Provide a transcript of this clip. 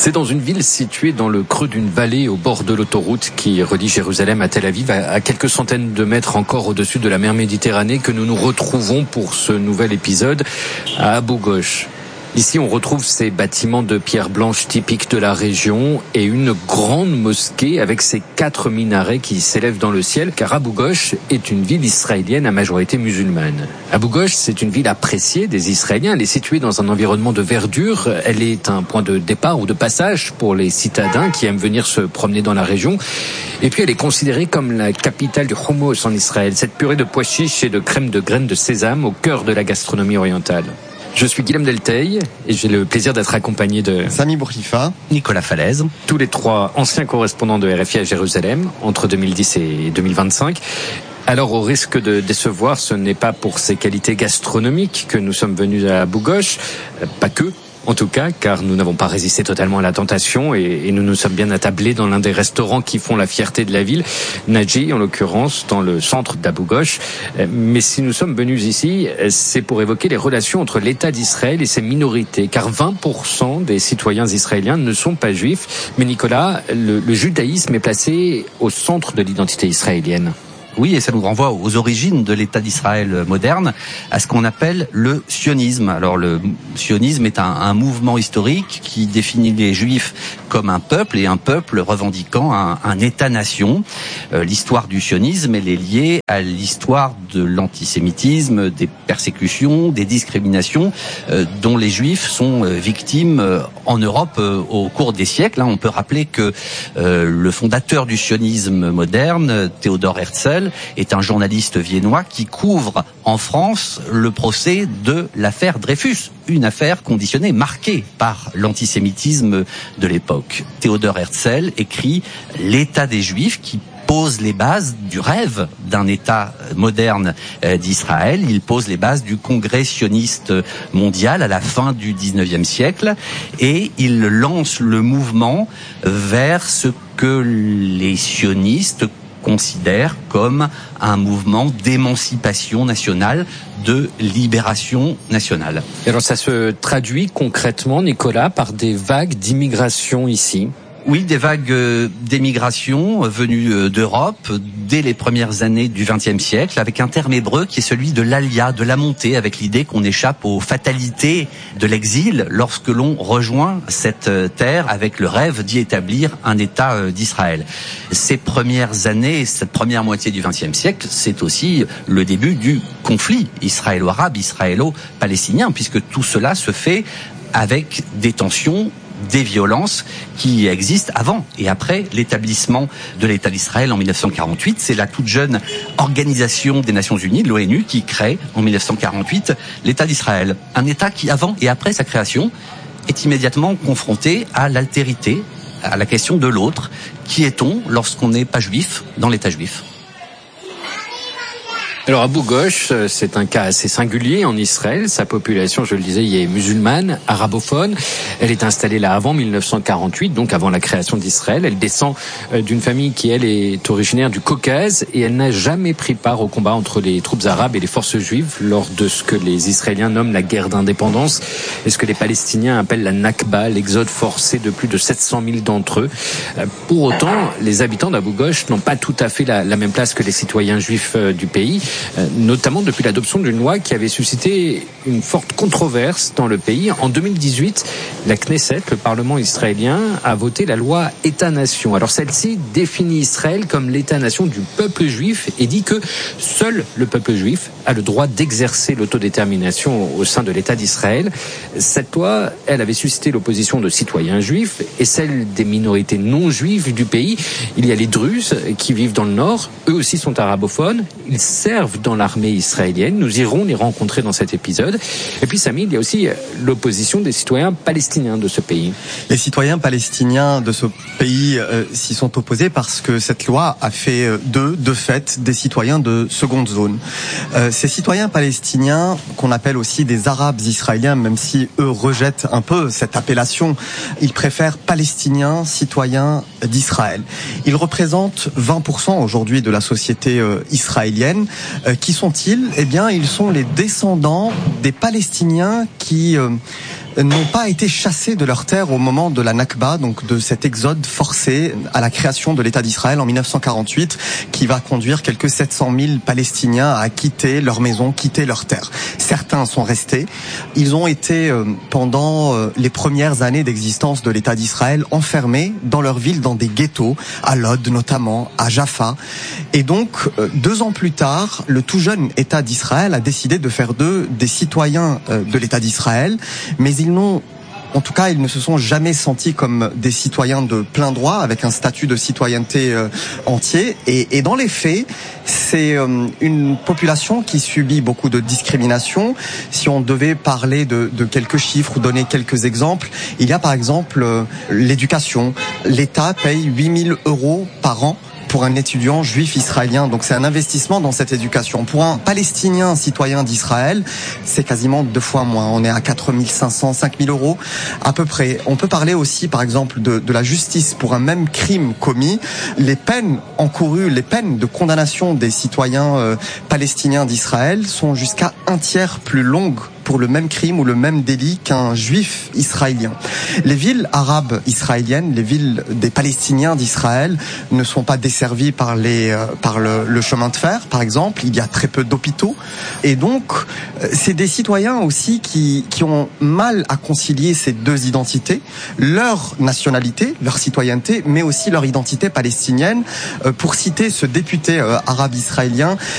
C'est dans une ville située dans le creux d'une vallée au bord de l'autoroute qui relie Jérusalem à Tel Aviv, à quelques centaines de mètres encore au-dessus de la mer Méditerranée, que nous nous retrouvons pour ce nouvel épisode à Abou Ghosh. Ici, on retrouve ces bâtiments de pierre blanche typiques de la région et une grande mosquée avec ses 4 minarets qui s'élèvent dans le ciel, car Abou Ghosh est une ville israélienne à majorité musulmane. Abou Ghosh, c'est une ville appréciée des Israéliens. Elle est située dans un environnement de verdure. Elle est un point de départ ou de passage pour les citadins qui aiment venir se promener dans la région. Et puis, elle est considérée comme la capitale du hummus en Israël, cette purée de pois chiches et de crème de graines de sésame au cœur de la gastronomie orientale. Je suis Guillaume Delteil et j'ai le plaisir d'être accompagné de Sami Bourkifa, Nicolas Falaise, tous les 3 anciens correspondants de RFI à Jérusalem entre 2010 et 2025. Alors, au risque de décevoir, ce n'est pas pour ses qualités gastronomiques que nous sommes venus à Abou Ghosh, pas que. En tout cas, car nous n'avons pas résisté totalement à la tentation et nous nous sommes bien attablés dans l'un des restaurants qui font la fierté de la ville, Naji en l'occurrence, dans le centre d'Abou Ghosh. Mais si nous sommes venus ici, c'est pour évoquer les relations entre l'État d'Israël et ses minorités, car 20% des citoyens israéliens ne sont pas juifs. Mais Nicolas, le judaïsme est placé au centre de l'identité israélienne. Oui, et ça nous renvoie aux origines de l'État d'Israël moderne, à ce qu'on appelle le sionisme. Alors le sionisme est un mouvement historique qui définit les Juifs comme un peuple, et un peuple revendiquant un État-nation. L'histoire du sionisme, elle est liée à l'histoire de l'antisémitisme, des persécutions, des discriminations dont les Juifs sont victimes en Europe au cours des siècles. On peut rappeler que le fondateur du sionisme moderne, Théodore Herzl, est un journaliste viennois qui couvre en France le procès de l'affaire Dreyfus, une affaire conditionnée, marquée par l'antisémitisme de l'époque. Théodore Herzl écrit « L'État des Juifs » qui pose les bases du rêve d'un État moderne d'Israël. Il pose les bases du Congrès sioniste mondial à la fin du XIXe siècle et il lance le mouvement vers ce que les sionistes considère comme un mouvement d'émancipation nationale, de libération nationale. Alors ça se traduit concrètement, Nicolas, par des vagues d'immigration ici? Oui, des vagues d'émigration venues d'Europe dès les premières années du XXe siècle, avec un terme hébreu qui est celui de l'alia, de la montée, avec l'idée qu'on échappe aux fatalités de l'exil lorsque l'on rejoint cette terre avec le rêve d'y établir un État d'Israël. Ces premières années, cette première moitié du XXe siècle, c'est aussi le début du conflit israélo-arabe, israélo-palestinien, puisque tout cela se fait avec des tensions, des violences qui existent avant et après l'établissement de l'État d'Israël en 1948. C'est la toute jeune organisation des Nations Unies, de l'ONU, qui crée en 1948 l'État d'Israël. Un État qui, avant et après sa création, est immédiatement confronté à l'altérité, à la question de l'autre. Qui est-on lorsqu'on n'est pas juif dans l'État juif ? Alors Abou Ghosh, c'est un cas assez singulier en Israël. Sa population, je le disais, y est musulmane, arabophone. Elle est installée là avant 1948, donc avant la création d'Israël. Elle descend d'une famille qui, elle, est originaire du Caucase et elle n'a jamais pris part au combat entre les troupes arabes et les forces juives lors de ce que les Israéliens nomment la guerre d'indépendance et ce que les Palestiniens appellent la Nakba, l'exode forcé de plus de 700 000 d'entre eux. Pour autant, les habitants d'Abou Ghosh n'ont pas tout à fait la même place que les citoyens juifs du pays, notamment depuis l'adoption d'une loi qui avait suscité une forte controverse dans le pays. En 2018, la Knesset, le Parlement israélien, a voté la loi État-nation. Alors celle-ci définit Israël comme l'État-nation du peuple juif et dit que seul le peuple juif a le droit d'exercer l'autodétermination au sein de l'État d'Israël. Cette loi, elle avait suscité l'opposition de citoyens juifs et celle des minorités non juives du pays. Il y a les Druzes qui vivent dans le nord, eux aussi sont arabophones, ils servent dans l'armée israélienne. Nous irons les rencontrer dans cet épisode. Et puis, Samy, il y a aussi l'opposition des citoyens palestiniens de ce pays. Les citoyens palestiniens de ce pays s'y sont opposés parce que cette loi a fait d'eux, de fait, des citoyens de seconde zone. Ces citoyens palestiniens, qu'on appelle aussi des Arabes israéliens, même si eux rejettent un peu cette appellation, ils préfèrent Palestiniens, citoyens d'Israël. Ils représentent 20% aujourd'hui de la société israélienne. Qui sont-ils ? Eh bien, ils sont les descendants des Palestiniens qui n'ont pas été chassés de leurs terres au moment de la Nakba, donc de cet exode forcé à la création de l'État d'Israël en 1948, qui va conduire quelques 700 000 Palestiniens à quitter leur maison, quitter leurs terres. Certains sont restés. Ils ont été, pendant les premières années d'existence de l'État d'Israël, enfermés dans leur ville, dans des ghettos, à Lod notamment, à Jaffa. Et donc, 2 ans plus tard, le tout jeune État d'Israël a décidé de faire d'eux des citoyens de l'État d'Israël, mais ils ne se sont jamais sentis comme des citoyens de plein droit, avec un statut de citoyenneté entier. Et dans les faits, c'est une population qui subit beaucoup de discrimination. Si on devait parler de quelques chiffres ou donner quelques exemples, il y a par exemple l'éducation. L'État paye 8 000 € par an pour un étudiant juif israélien. Donc c'est un investissement dans cette éducation. Pour un Palestinien citoyen d'Israël, c'est quasiment 2 fois moins. On est à 4 500, 5 000 € à peu près. On peut parler aussi, par exemple, de la justice pour un même crime commis. Les peines encourues, les peines de condamnation des citoyens palestiniens d'Israël sont jusqu'à 1/3 plus longues pour le même crime ou le même délit qu'un juif israélien. Les villes arabes israéliennes, les villes des Palestiniens d'Israël ne sont pas desservies par le chemin de fer, par exemple. Il y a très peu d'hôpitaux. Et donc, c'est des citoyens aussi qui ont mal à concilier ces 2 identités, leur nationalité, leur citoyenneté, mais aussi leur identité palestinienne. Pour citer ce député arabe israélien,